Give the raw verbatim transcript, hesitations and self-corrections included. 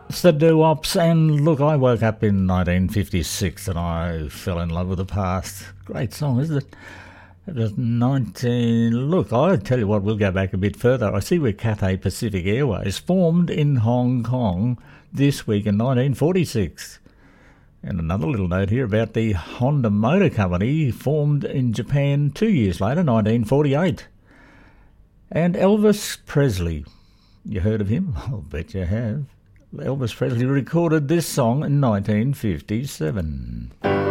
It's the doo-wops, and look, I woke up in nineteen fifty-six and I fell in love with the past. Great song, isn't it? It was nineteen... Look, I tell you what, we'll go back a bit further. I see where Cathay Pacific Airways formed in Hong Kong this week in nineteen forty-six. And another little note here about the Honda Motor Company, formed in Japan two years later, nineteen forty-eight. And Elvis Presley, you heard of him? I'll bet you have. Elvis Presley recorded this song in nineteen fifty-seven.